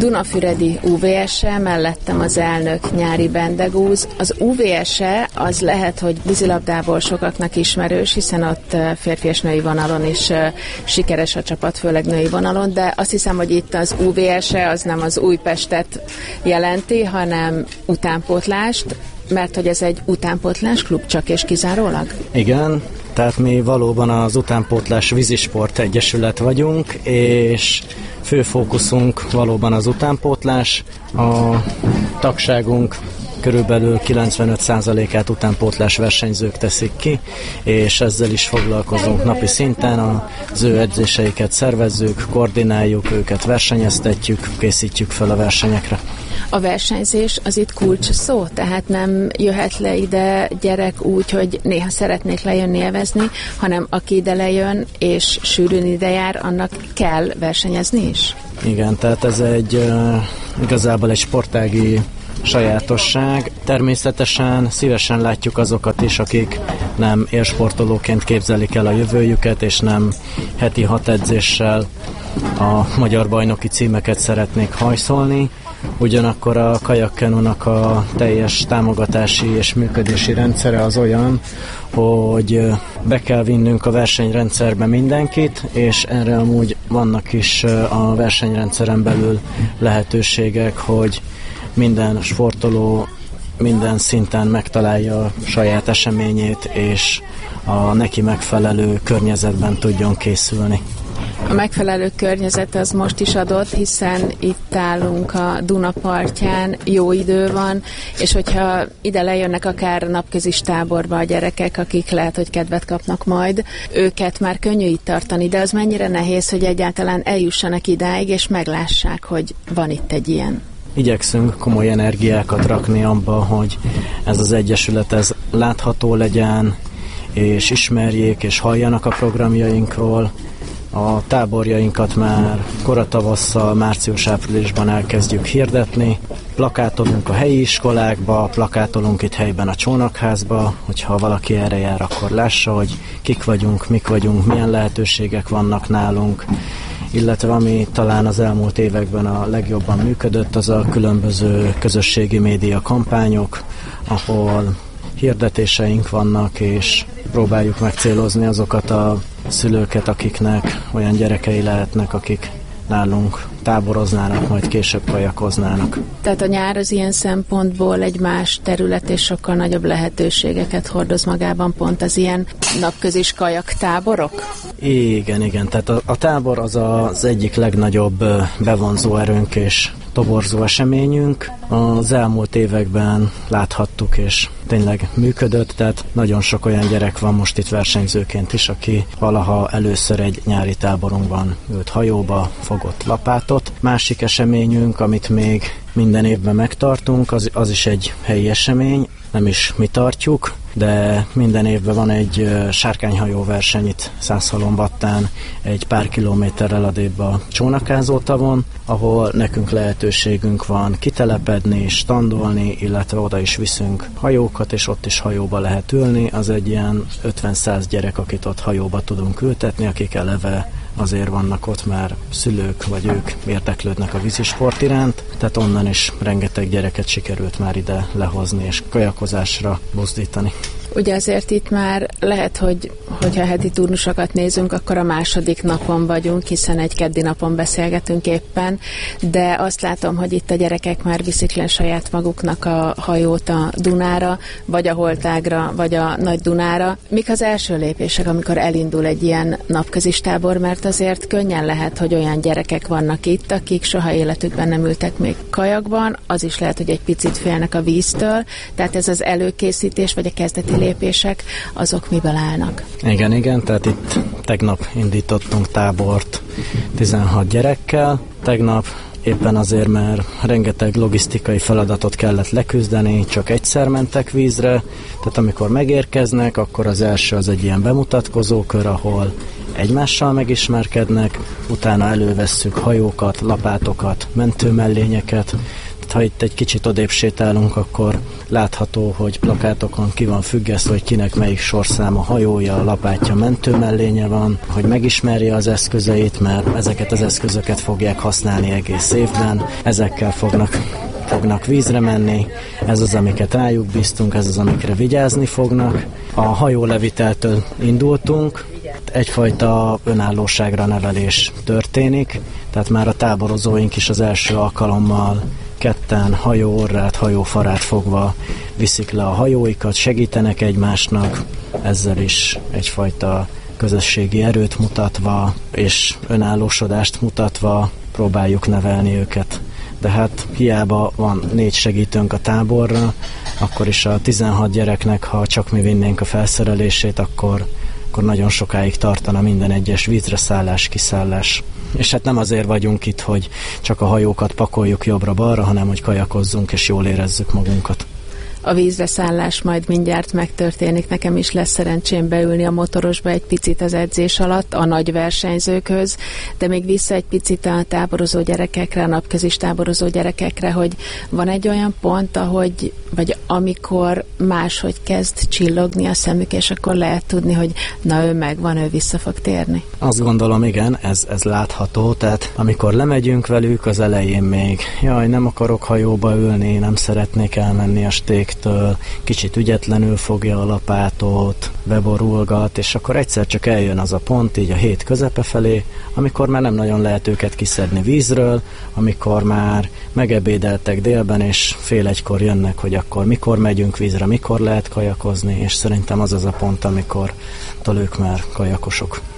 Dunafüredi UVS-e, mellettem az elnök Nyári Bendegúz. Az UVS-e az lehet, hogy vízilabdából sokaknak ismerős, hiszen ott férfi és női vonalon is sikeres a csapat, főleg női vonalon, de azt hiszem, hogy itt az UVS-e az nem az Újpestet jelenti, hanem utánpótlást, mert hogy ez egy utánpótlás klub csak és kizárólag? Igen, tehát mi valóban az Utánpótlás Vízisport Egyesület vagyunk, és fő fókuszunk valóban az utánpótlás. A tagságunk körülbelül 95%-át utánpótlás versenyzők teszik ki, és ezzel is foglalkozunk napi szinten, az ő edzéseiket szervezzük, koordináljuk, őket versenyeztetjük, készítjük fel a versenyekre. A versenyzés az itt kulcs szó, tehát nem jöhet le ide gyerek úgy, hogy néha szeretnék lejönni élvezni, hanem aki ide lejön és sűrűn ide jár, annak kell versenyezni is? Igen, tehát ez igazából egy sportági sajátosság. Természetesen szívesen látjuk azokat is, akik nem élsportolóként képzelik el a jövőjüket, és nem heti 6 edzéssel a magyar bajnoki címeket szeretnék hajszolni. Ugyanakkor a kajakkenónak a teljes támogatási és működési rendszere az olyan, hogy be kell vinnünk a versenyrendszerbe mindenkit, és erre amúgy vannak is a versenyrendszeren belül lehetőségek, hogy minden sportoló minden szinten megtalálja a saját eseményét, és a neki megfelelő környezetben tudjon készülni. A megfelelő környezet az most is adott, hiszen itt állunk a Duna partján, jó idő van, és hogyha ide lejönnek akár napközis táborba a gyerekek, akik lehet, hogy kedvet kapnak majd, őket már könnyű itt tartani, de az mennyire nehéz, hogy egyáltalán eljussanak idáig, és meglássák, hogy van itt egy ilyen. Igyekszünk komoly energiákat rakni abba, hogy ez az egyesület ez látható legyen, és ismerjék, és halljanak a programjainkról. A táborjainkat már koratavasszal, március-áprilisban elkezdjük hirdetni. Plakátolunk a helyi iskolákba, plakátolunk itt helyben a csónakházba, hogyha valaki erre jár, akkor lássa, hogy kik vagyunk, mik vagyunk, milyen lehetőségek vannak nálunk. Illetve ami talán az elmúlt években a legjobban működött, az a különböző közösségi média kampányok, ahol hirdetéseink vannak, és próbáljuk megcélozni azokat a szülőket, akiknek olyan gyerekei lehetnek, akik nálunk táboroznának, majd később kajakoznának. Tehát a nyár az ilyen szempontból egy más terület, és sokkal nagyobb lehetőségeket hordoz magában pont az ilyen napközis kajaktáborok? Igen. Tehát a tábor az az egyik legnagyobb bevonzó erőnk és toborzó eseményünk. Az elmúlt években láthattuk, és tényleg működött, tehát nagyon sok olyan gyerek van most itt versenyzőként is, aki valaha először egy nyári táborunkban ült hajóba, fogott lapátot. Másik eseményünk, amit még minden évben megtartunk, az is egy helyi esemény, nem is mi tartjuk, de minden évben van egy sárkányhajó verseny itt Szászhalombattán, egy pár kilométerrel adébb a Csónakázótavon, ahol nekünk lehetőségünk van kitelepedni, standolni, illetve oda is viszünk hajókat, és ott is hajóba lehet ülni. Az egy ilyen 50-100 gyerek, akit ott hajóba tudunk ültetni, akik eleve azért vannak ott, már szülők vagy ők érdeklődnek a vízisport iránt, tehát onnan is rengeteg gyereket sikerült már ide lehozni és kajakozásra buzdítani. Ugye azért itt már lehet, hogyha heti turnusokat nézünk, akkor a második napon vagyunk, hiszen egy keddi napon beszélgetünk éppen, de azt látom, hogy itt a gyerekek már viszik le saját maguknak a hajót a Dunára, vagy a Holtágra, vagy a Nagy Dunára. Mik az első lépések, amikor elindul egy ilyen napközis tábor, mert azért könnyen lehet, hogy olyan gyerekek vannak itt, akik soha életükben nem ültek még kajakban, az is lehet, hogy egy picit félnek a víztől, tehát ez az előkészítés, vagy a kezdeti lépések, azok miből állnak? Igen, tehát itt tegnap indítottunk tábort 16 gyerekkel. Tegnap éppen azért, mert rengeteg logisztikai feladatot kellett leküzdeni, csak egyszer mentek vízre, tehát amikor megérkeznek, akkor az első az egy ilyen bemutatkozó kör, ahol egymással megismerkednek, utána elővesszük hajókat, lapátokat, mentőmellényeket, tehát Tehát ha itt egy kicsit odébb sétálunk, akkor látható, hogy plakátokon ki van függesztve, hogy kinek melyik sorszáma, hajója, lapátja, mentőmellénye van, hogy megismerje az eszközeit, mert ezeket az eszközöket fogják használni egész évben, ezekkel fognak vízre menni, ez az, amiket rájuk bíztunk, ez az, amikre vigyázni fognak. A hajóleviteltől indultunk, egyfajta önállóságra nevelés történik, tehát már a táborozóink is az első alkalommal ketten hajóorrát, hajófarát fogva viszik le a hajóikat, segítenek egymásnak, ezzel is egyfajta közösségi erőt mutatva és önállósodást mutatva próbáljuk nevelni őket. De hát hiába van 4 segítőnk a táborra, akkor is a 16 gyereknek, ha csak mi vinnénk a felszerelését, akkor nagyon sokáig tartana minden egyes vízre szállás, kiszállás. És hát nem azért vagyunk itt, hogy csak a hajókat pakoljuk jobbra-balra, hanem hogy kajakozzunk és jól érezzük magunkat. A vízre szállás majd mindjárt megtörténik. Nekem is lesz szerencsém beülni a motorosba egy picit az edzés alatt, a nagy versenyzőkhöz, de még vissza egy picit a táborozó gyerekekre, a napközis táborozó gyerekekre, hogy van egy olyan pont, vagy amikor máshogy kezd csillogni a szemük, és akkor lehet tudni, hogy na ő megvan, ő vissza fog térni. Azt gondolom, igen, ez látható, tehát amikor lemegyünk velük, az elején még nem akarok hajóba ülni, nem szeretnék elmenni a stéktől, kicsit ügyetlenül fogja a lapátot, beborulgat, és akkor egyszer csak eljön az a pont, így a hét közepe felé, amikor már nem nagyon lehet őket kiszedni vízről, amikor már megebédeltek délben, és 12:30 jönnek, hogy akkor mikor megyünk vízre, mikor lehet kajakozni, és szerintem az a pont, amikor ők már kajakosok.